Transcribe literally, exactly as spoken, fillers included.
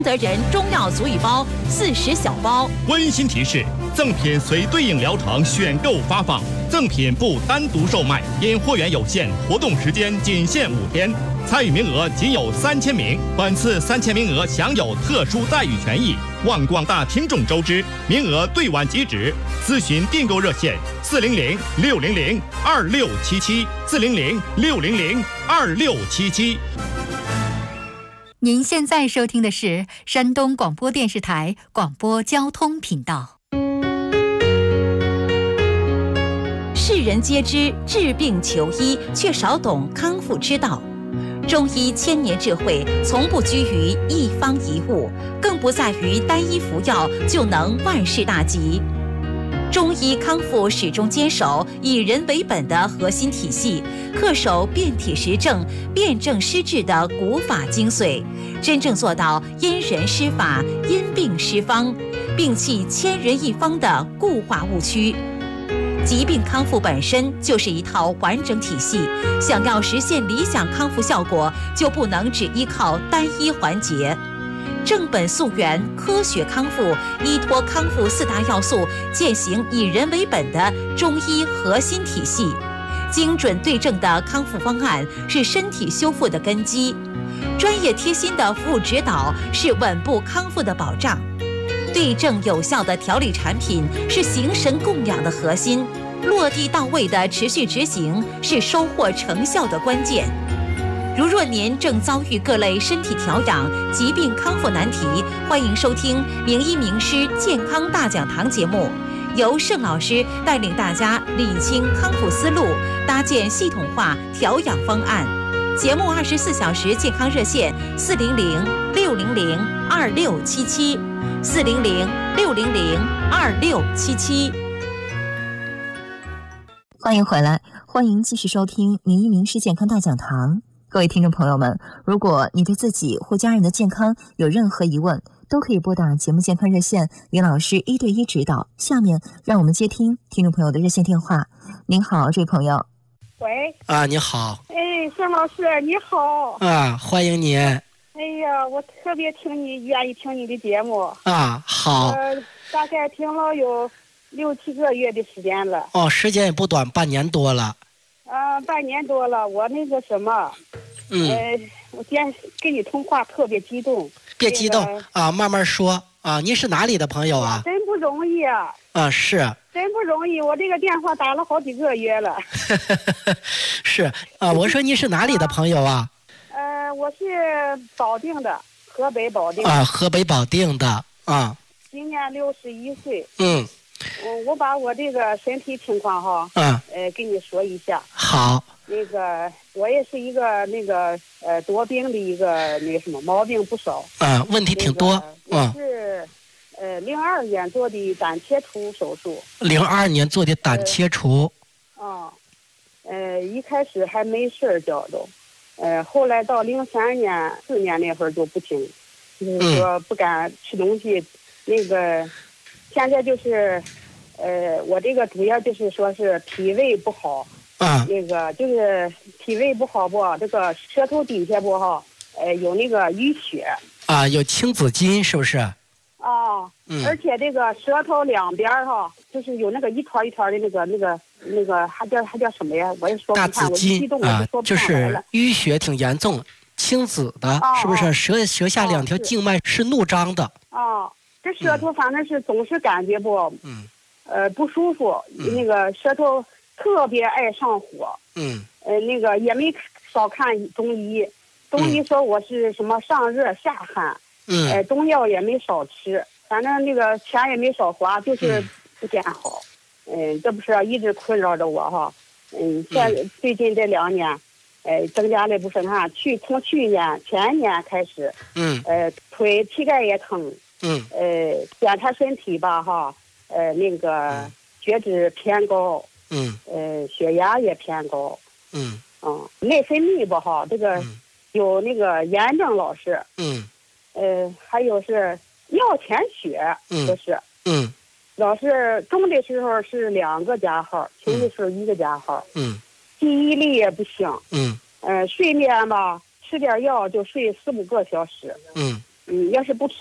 得人中药足浴包四十小包。 温馨提示：赠品随对应疗程选购发放，赠品不单独售卖，因货源有限，活动时间仅限五天，参与名额仅有三千名。本次三千名额享有特殊待遇权益，望广大听众周知。名额对晚即止，咨询订购热线：四零零六零零二六七七，四零零六零零二六七七。 您现在收听的是山东广播电视台广播交通频道。 世人皆知治病求医，却少懂康复之道。中医千年智慧，从不拘于一方一物，更不在于单一服药就能万事大吉。中医康复始终坚守以人为本的核心体系，恪守辨体施症、辨证施治的古法精髓，真正做到因人施法、因病施方，摒弃千人一方的固化误区。疾病康复本身就是一套完整体系，想要实现理想康复效果，就不能只依靠单一环节。正本溯源，科学康复，依托康复四大要素，践行以人为本的中医核心体系。精准对症的康复方案是身体修复的根基，专业贴心的服务指导是稳步康复的保障。对症有效的调理产品是形神供养的核心，落地到位的持续执行是收获成效的关键。如若您正遭遇各类身体调养、疾病康复难题，欢迎收听名医名师健康大讲堂节目，由盛老师带领大家理清康复思路，搭建系统化调养方案。节目二十四小时健康热线：四零零六零零二六七七，四零零六零零二六七七。 欢迎回来，欢迎继续收听名医名师健康大讲堂。各位听众朋友们，如果你对自己或家人的健康有任何疑问，都可以拨打节目健康热线，林老师一对一指导。下面让我们接听听众朋友的热线电话。您好，这位朋友。 喂。 啊，你好。 哎，盛老师，你好。 啊，欢迎您。 哎呀，我特别听你，愿意听你的节目。 啊，好。 呃，大概听了有六七个月的时间了。 哦，时间也不短，半年多了。 啊、呃，半年多了，我那个什么， 嗯， 呃，我今天跟你通话特别激动。 别激动、 那个、 啊，慢慢说啊。您是哪里的朋友啊？ 真不容易啊。 啊，是。 真不容易，我这个电话打了好几个月了。 是啊，我说您是哪里的朋友啊？ 呃，我是保定的，河北保定。 啊，河北保定的啊。 今年六十一岁。 嗯。 嗯，我把我这个身体情况哈， 嗯， 呃，跟你说一下。 好。 那个，我也是一个那个呃多病的一个那个什么毛病不少。 嗯，问题挺多。 那个、我是、嗯、呃零二年做的胆切除手术。零二年做的胆切除。 啊、呃，呃，一开始还没事儿觉着，呃，后来到零三年、四年那会儿就不行，就是说不敢吃东西，嗯、那个。现在就是，呃，我这个主要就是说是脾胃不好， 啊， 那个就是脾胃不好不，这个舌头底下不哈，呃，有那个淤血， 啊，有青紫筋是不是？ 啊， 嗯， 而且这个舌头两边哈，就是有那个一团一团的那个那个那个，还叫还叫什么呀？我也说不上，我激动啊， 就说不上来了。 就是淤血挺严重，青紫的， 啊、 是不是？舌舌下两条静脉是怒张的。 啊。这舌头反正是总是感觉不， 嗯， 呃不舒服，嗯、那个舌头特别爱上火， 嗯， 呃那个也没少看中医，中医说我是什么上热下寒， 嗯， 呃中药也没少吃，反正那个钱也没少花，就是不见好，嗯、呃，这不是一直困扰着我哈，嗯，现、嗯、最近这两年，呃增加了不少汗，去从去年前年开始， 嗯， 呃腿膝盖也疼。 嗯， 呃，检查身体吧，哈，呃，那个血脂偏高， 嗯， 呃，血压也偏高， 嗯， 啊，内分泌不好，这个有那个炎症老是， 嗯， 呃，还有是尿潜血，都是， 嗯， 老是重的时候是两个加号，轻的时候一个加号， 嗯， 记忆力也不行， 嗯， 呃，睡眠吧，吃点药就睡四五个小时， 嗯。 嗯，要是不吃